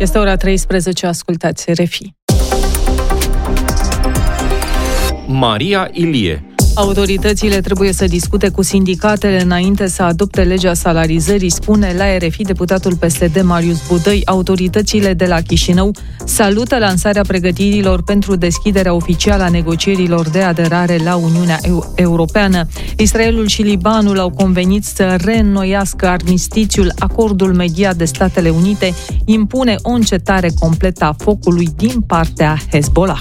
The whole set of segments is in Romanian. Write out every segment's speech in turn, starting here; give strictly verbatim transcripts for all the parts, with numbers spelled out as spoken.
Este ora treisprezece, ascultați R F I. Maria Ilie. Autoritățile trebuie să discute cu sindicatele înainte să adopte legea salarizării, spune la R F I deputatul P S D Marius Budăi. Autoritățile de la Chișinău salută lansarea pregătirilor pentru deschiderea oficială a negocierilor de aderare la Uniunea Europeană. Israelul și Libanul au convenit să reînnoiască armistițiul. Acordul mediat de Statele Unite impune o încetare completă a focului din partea Hezbollah.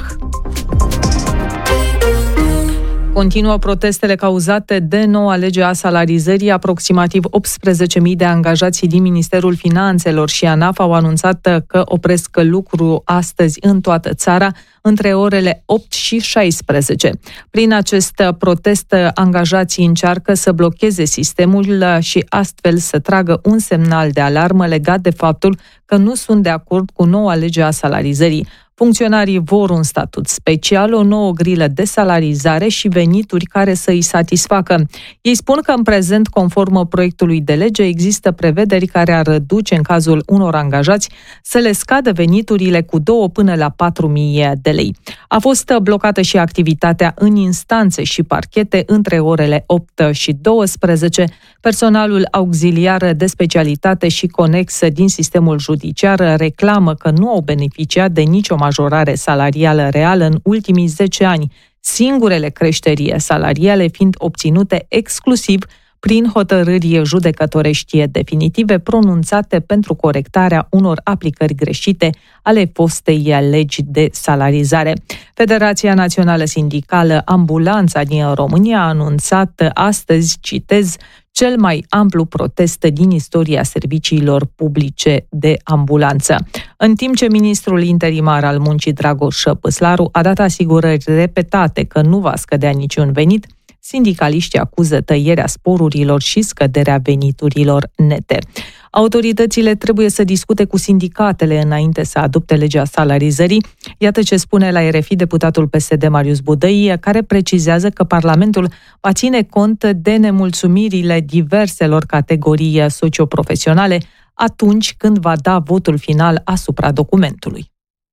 Continuă protestele cauzate de noua lege a salarizării. Aproximativ optsprezece mii de angajați din Ministerul Finanțelor și ANAF au anunțat că opresc lucru astăzi în toată țara, între orele opt și șaisprezece. Prin acest protest, angajații încearcă să blocheze sistemul și astfel să tragă un semnal de alarmă legat de faptul că nu sunt de acord cu noua lege a salarizării. Funcționarii vor un statut special, o nouă grilă de salarizare și venituri care să îi satisfacă. Ei spun că în prezent, conform proiectului de lege, există prevederi care ar duce în cazul unor angajați să le scadă veniturile cu două până la patru mii de lei. A fost blocată și activitatea în instanțe și parchete între orele opt și douăsprezece. Personalul auxiliar de specialitate și conex din sistemul judiciar reclamă că nu au beneficiat de nicio majorare salarială reală în ultimii zece ani, singurele creșteri salariale fiind obținute exclusiv prin hotărâri judecătorești definitive pronunțate pentru corectarea unor aplicări greșite ale fostei legi de salarizare. Federația Națională Sindicală Ambulanța din România a anunțat astăzi, citez, cel mai amplu protest din istoria serviciilor publice de ambulanță. În timp ce ministrul interimar al muncii Dragoș Păslaru a dat asigurări repetate că nu va scădea niciun venit, sindicaliștii acuză tăierea sporurilor și scăderea veniturilor nete. Autoritățile trebuie să discute cu sindicatele înainte să adopte legea salarizării. Iată ce spune la R F I deputatul P S D Marius Budăi, care precizează că Parlamentul va ține cont de nemulțumirile diverselor categorii socioprofesionale atunci când va da votul final asupra documentului.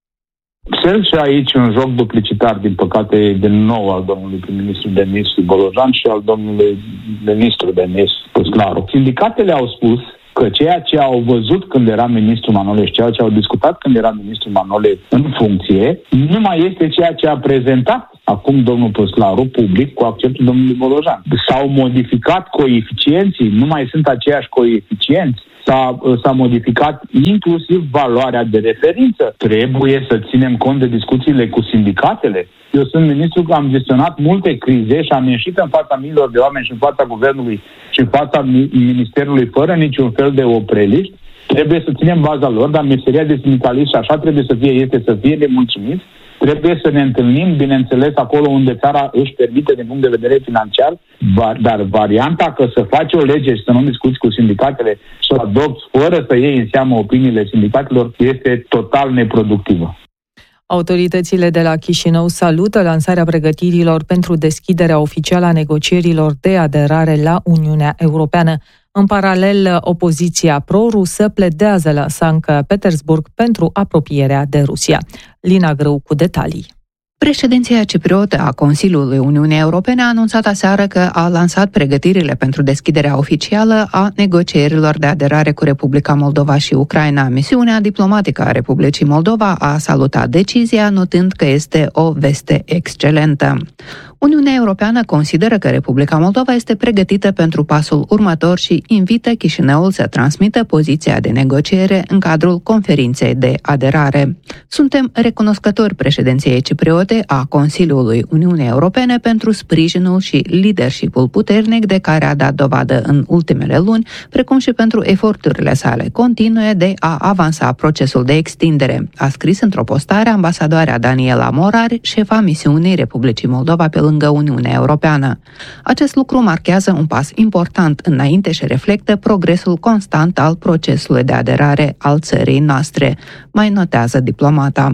Sunt și aici un joc duplicitar, din păcate, din nou al domnului prim-ministru Denis Bolojan și al domnului ministru Denis Păslaru. Sindicatele au spus că ceea ce au văzut când era ministrul Manole și ceea ce au discutat când era ministrul Manole în funcție, nu mai este ceea ce a prezentat acum domnul Păslaru public cu acceptul domnului Bolojan. S-au modificat coeficienții, nu mai sunt aceiași coeficienți. S-a, s-a modificat inclusiv valoarea de referință. Trebuie să ținem cont de discuțiile cu sindicatele. Eu sunt ministru că am gestionat multe crize și am ieșit în fața miilor de oameni și în fața guvernului și în fața ministerului fără niciun fel de opreliști. Trebuie să ținem baza lor, dar meseria de sindicalist, și așa trebuie să fie, este să fie nemulțumiți. Trebuie să ne întâlnim, bineînțeles, acolo unde țara își permite din punct de vedere financiar, dar varianta că să faci o lege și să nu discuți cu sindicatele, să o adopți fără să iei în seamă opiniile sindicatelor, este total neproductivă. Autoritățile de la Chișinău salută lansarea pregătirilor pentru deschiderea oficială a negocierilor de aderare la Uniunea Europeană. În paralel, opoziția pro-rusă pledează la Sankt Petersburg pentru apropierea de Rusia. Lina Grâu cu detalii. Președinția cipriotă a Consiliului Uniunii Europene a anunțat aseară că a lansat pregătirile pentru deschiderea oficială a negocierilor de aderare cu Republica Moldova și Ucraina. Misiunea diplomatică a Republicii Moldova a salutat decizia, notând că este o veste excelentă. Uniunea Europeană consideră că Republica Moldova este pregătită pentru pasul următor și invită Chișinăul să transmită poziția de negociere în cadrul conferinței de aderare. Suntem recunoscători președinției cipriote a Consiliului Uniunii Europene pentru sprijinul și leadership-ul puternic de care a dat dovadă în ultimele luni, precum și pentru eforturile sale continue de a avansa procesul de extindere, a scris într-o postare ambasadoarea Daniela Morari, șefa misiunii Republicii Moldova pe lângă Uniunea Europeană. Acest lucru marchează un pas important înainte și reflectă progresul constant al procesului de aderare al țării noastre, mai notează diplomata.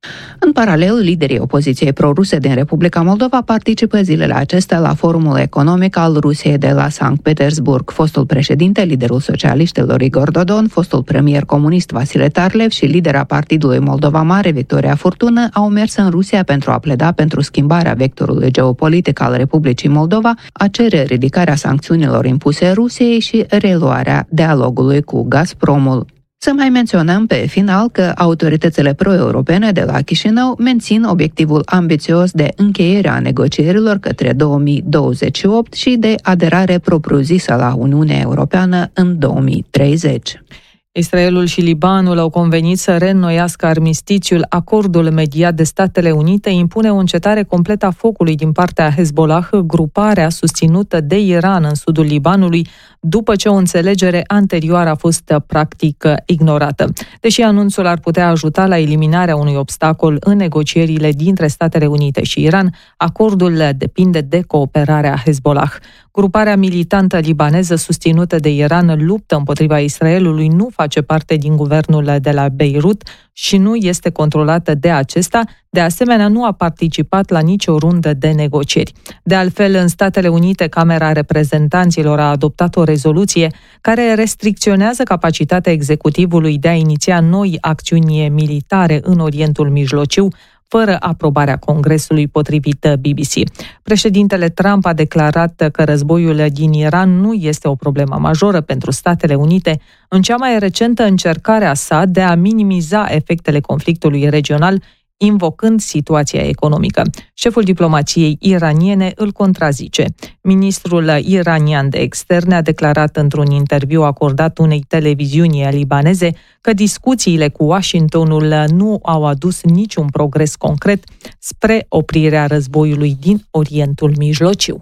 În paralel, liderii opoziției pro-ruse din Republica Moldova participă zilele acestea la forumul economic al Rusiei de la Sankt Petersburg. Fostul președinte, liderul socialiștilor Igor Dodon, fostul premier comunist Vasile Tarlev și lidera Partidului Moldova Mare, Victoria Furtună, au mers în Rusia pentru a pleda pentru schimbarea vectorului geopolitic al Republicii Moldova, a cere ridicarea sancțiunilor impuse Rusiei și reluarea dialogului cu Gazpromul. Să mai menționăm pe final că autoritățile pro-europene de la Chișinău mențin obiectivul ambițios de încheiere a negocierilor către două mii douăzeci și opt și de aderare propriu-zisă la Uniunea Europeană în două mii treizeci. Israelul și Libanul au convenit să reînnoiască armistițiul. Acordul mediat de Statele Unite impune o încetare completă a focului din partea Hezbollah, gruparea susținută de Iran în sudul Libanului, după ce o înțelegere anterioară a fost practic ignorată. Deși anunțul ar putea ajuta la eliminarea unui obstacol în negocierile dintre Statele Unite și Iran, acordul depinde de cooperarea Hezbollah. Gruparea militantă libaneză susținută de Iran luptă împotriva Israelului, nu face parte din guvernul de la Beirut și nu este controlată de acesta. De asemenea, nu a participat la nicio rundă de negocieri. De altfel, în Statele Unite, Camera Reprezentanților a adoptat o rezoluție care restricționează capacitatea executivului de a iniția noi acțiuni militare în Orientul Mijlociu, fără aprobarea Congresului, potrivit B B C. Președintele Trump a declarat că războiul din Iran nu este o problemă majoră pentru Statele Unite, în cea mai recentă încercare a sa de a minimiza efectele conflictului regional, invocând situația economică. Șeful diplomației iraniene îl contrazice. Ministrul iranian de externe a declarat într-un interviu acordat unei televiziuni libaneze că discuțiile cu Washingtonul nu au adus niciun progres concret spre oprirea războiului din Orientul Mijlociu.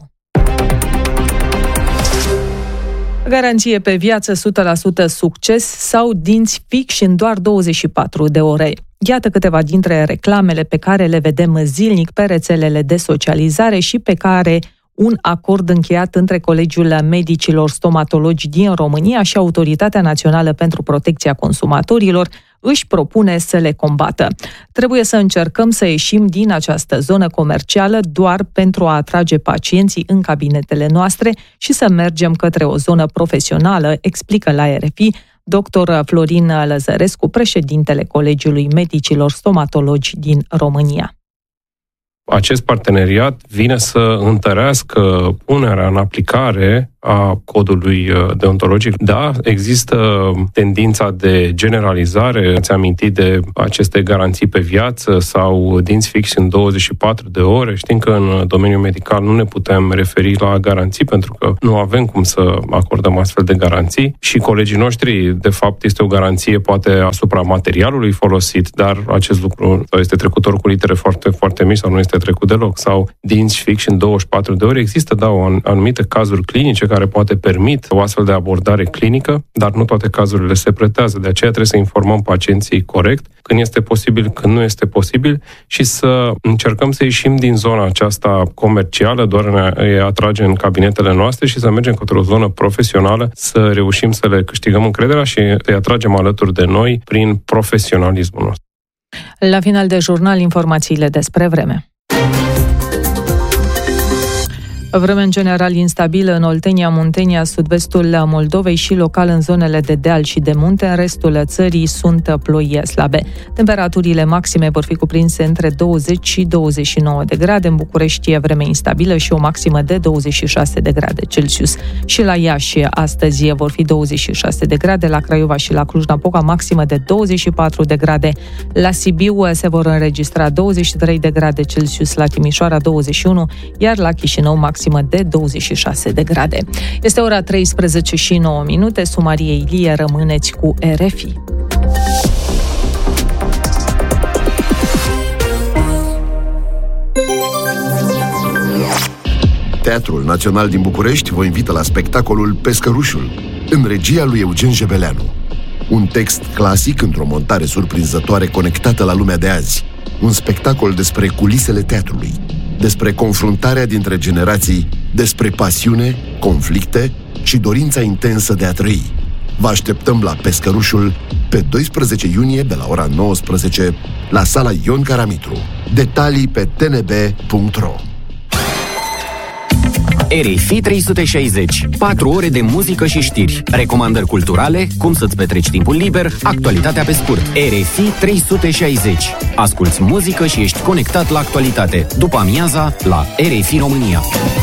Garanție pe viață, o sută la sută succes sau dinți fixi în doar douăzeci și patru de ore. Iată câteva dintre reclamele pe care le vedem zilnic pe rețelele de socializare și pe care un acord încheiat între Colegiul Medicilor Stomatologi din România și Autoritatea Națională pentru Protecția Consumatorilor își propune să le combată. Trebuie să încercăm să ieșim din această zonă comercială doar pentru a atrage pacienții în cabinetele noastre și să mergem către o zonă profesională, explică la R F I doctor Florin Lăzărescu, președintele Colegiului Medicilor Stomatologi din România. Acest parteneriat vine să întărească punerea în aplicare a codului deontologic. Da, există tendința de generalizare, ați amintit de aceste garanții pe viață sau dinți fixi în douăzeci și patru de ore. Știm că în domeniul medical nu ne putem referi la garanții pentru că nu avem cum să acordăm astfel de garanții și colegii noștri, de fapt, este o garanție poate asupra materialului folosit, dar acest lucru sau este trecut ori cu litere foarte, foarte mici sau nu este trecut deloc, sau dinți fixi în douăzeci și patru de ore. Există, da, o anumite cazuri clinice care poate permit o astfel de abordare clinică, dar nu toate cazurile se pretează. De aceea trebuie să informăm pacienții corect când este posibil, când nu este posibil și să încercăm să ieșim din zona aceasta comercială, doar ne atrage în cabinetele noastre și să mergem către o zonă profesională, să reușim să le câștigăm încrederea și să-i atragem alături de noi prin profesionalismul nostru. La final de jurnal, informațiile despre vreme. Vreme în general instabilă în Oltenia, Muntenia, sud-vestul Moldovei și local în zonele de deal și de munte. În restul țării sunt ploi slabe. Temperaturile maxime vor fi cuprinse între douăzeci și douăzeci și nouă de grade. În București e vreme instabilă și o maximă de douăzeci și șase de grade Celsius. Și la Iași astăzi vor fi douăzeci și șase de grade, la Craiova și la Cluj-Napoca maximă de douăzeci și patru de grade. La Sibiu se vor înregistra douăzeci și trei de grade Celsius, la Timișoara douăzeci și unu, iar la Chișinău maximă de douăzeci și șase de grade. Este ora treisprezece și nouă minute. Sumarie Ilie, rămâneți cu R F I. Teatrul Național din București vă invită la spectacolul Pescărușul, în regia lui Eugen Jebeleanu. Un text clasic într-o montare surprinzătoare conectată la lumea de azi. Un spectacol despre culisele teatrului, despre confruntarea dintre generații, despre pasiune, conflicte și dorința intensă de a trăi. Vă așteptăm la Pescărușul pe doisprezece iunie de la ora nouăsprezece la sala Ion Caramitru. Detalii pe t n b punct r o. R F I trei sute șaizeci. patru ore de muzică și știri, recomandări culturale, cum să-ți petreci timpul liber, actualitatea pe scurt. R F I trei sute șaizeci. Asculți muzică și ești conectat la actualitate. După amiaza, la R F I România.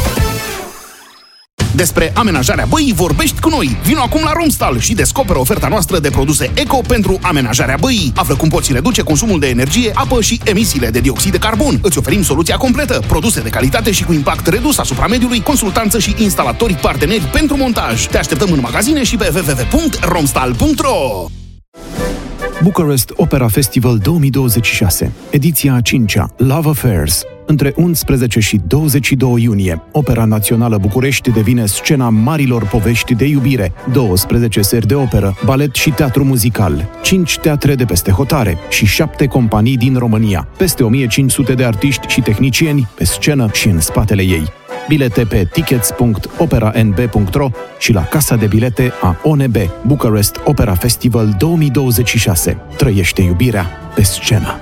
Despre amenajarea băii vorbești cu noi. Vino acum la Romstal și descoperă oferta noastră de produse eco pentru amenajarea băii. Află cum poți reduce consumul de energie, apă și emisiile de dioxid de carbon. Îți oferim soluția completă, produse de calitate și cu impact redus asupra mediului, consultanță și instalatori parteneri pentru montaj. Te așteptăm în magazine și pe w w w punct romstal punct r o. Bucharest Opera Festival două mii douăzeci și șase, ediția a cincea, Love Affairs. Între unsprezece și douăzeci și doi iunie, Opera Națională București devine scena marilor povești de iubire, douăsprezece seri de operă, balet și teatru muzical, cinci teatre de peste hotare și șapte companii din România, peste o mie cinci sute de artiști și tehnicieni pe scenă și în spatele ei. Bilete pe tickets punct opera n b punct r o și la casa de bilete a O N B. Bucharest Opera Festival două mii douăzeci și șase. Trăiește iubirea pe scenă.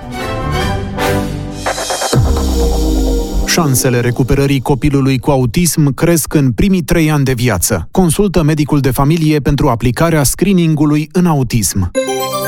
Șansele recuperării copilului cu autism cresc în primii trei ani de viață. Consultă medicul de familie pentru aplicarea screeningului în autism.